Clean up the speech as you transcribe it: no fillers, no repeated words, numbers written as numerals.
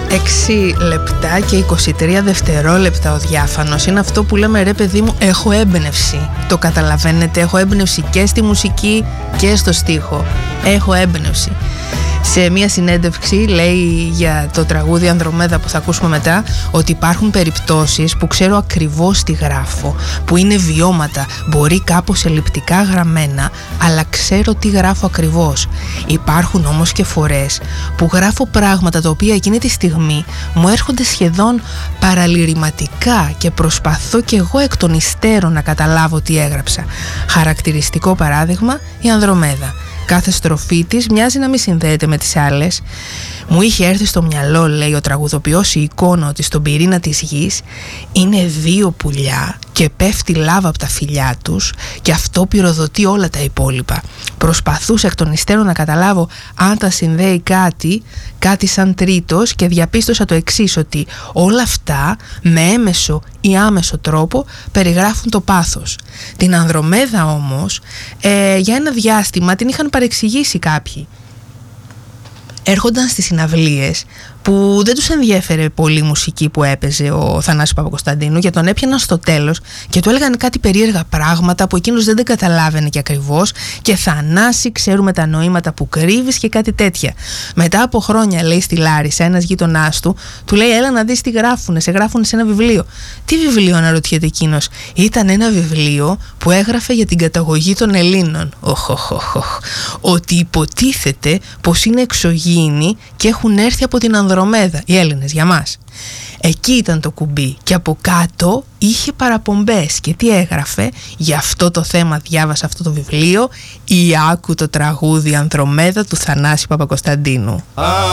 6 λεπτά και 23 δευτερόλεπτα ο διάφανος. Είναι αυτό που λέμε, ρε παιδί μου, έχω έμπνευση. Το καταλαβαίνετε, έχω έμπνευση και στη μουσική και στο στίχο. Έχω έμπνευση. Σε μια συνέντευξη λέει για το τραγούδι Ανδρομέδα που θα ακούσουμε μετά ότι υπάρχουν περιπτώσεις που ξέρω ακριβώς τι γράφω, που είναι βιώματα, μπορεί κάπως ελλειπτικά γραμμένα, αλλά ξέρω τι γράφω ακριβώς. Υπάρχουν όμως και φορές που γράφω πράγματα τα οποία εκείνη τη στιγμή μου έρχονται σχεδόν παραλυρηματικά και προσπαθώ κι εγώ εκ των υστέρων να καταλάβω τι έγραψα. Χαρακτηριστικό παράδειγμα, η Ανδρομέδα. Κάθε στροφή της μοιάζει να μην συνδέεται με τις άλλες. Μου είχε έρθει στο μυαλό, λέει ο τραγουδοποιός, η εικόνα ότι στον πυρήνα της γης είναι 2 πουλιά και πέφτει λάβα από τα φυλλιά τους και αυτό πυροδοτεί όλα τα υπόλοιπα. Προσπαθούσα εκ των υστέρων να καταλάβω αν τα συνδέει κάτι σαν τρίτος και διαπίστωσα το εξής, ότι όλα αυτά με έμεσο ή άμεσο τρόπο περιγράφουν το πάθος. Την Ανδρομέδα όμως για ένα διάστημα την είχαν παρεξηγήσει κάποιοι. Έρχονταν στις συναυλίες που δεν τους ενδιέφερε πολύ η μουσική που έπαιζε ο Θανάσης Παπακοσταντίνου και τον έπιαναν στο τέλος και του έλεγαν κάτι περίεργα πράγματα που εκείνος δεν καταλάβαινε και ακριβώς, και Θανάση, ξέρουμε τα νοήματα που κρύβεις και κάτι τέτοια. Μετά από χρόνια, λέει, στη Λάρισα ένας γείτονάς του λέει, έλα να δεις τι γράφουνε, σε γράφουνε σε ένα βιβλίο. Τι βιβλίο, αναρωτιέται εκείνος. Ήταν ένα βιβλίο που έγραφε για την καταγωγή των Ελλήνων. Ότι υποτίθεται πως είναι εξωγήινοι και έχουν έρθει από την Ανδρομέδα, οι Έλληνες για μας. Εκεί ήταν το κουμπί και από κάτω είχε παραπομπές. Και τι έγραφε? Για αυτό το θέμα διάβασα αυτό το βιβλίο ή άκου το τραγούδι Ανδρομέδα του Θανάση Παπακοσταντίνου.